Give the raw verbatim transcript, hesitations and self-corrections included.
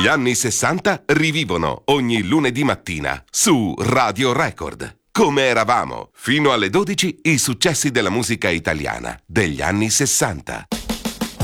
Gli anni sessanta rivivono ogni lunedì mattina su Radio Record. Come eravamo? Fino alle dodici i successi della musica italiana degli anni sessanta.